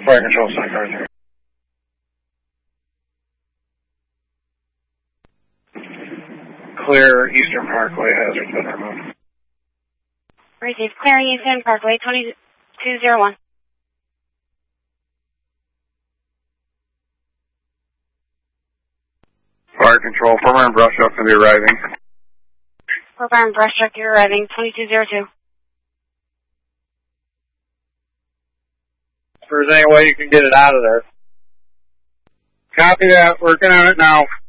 Fire control, Sonic Arthur. Clear Eastern Parkway, hazard's been removed. Receive clearing Eastern Parkway, 2201. Fire control, former and brush truck to be arriving. Former and brush truck, you're arriving, 2202. If there's any way you can get it out of there. Copy that, working on it now.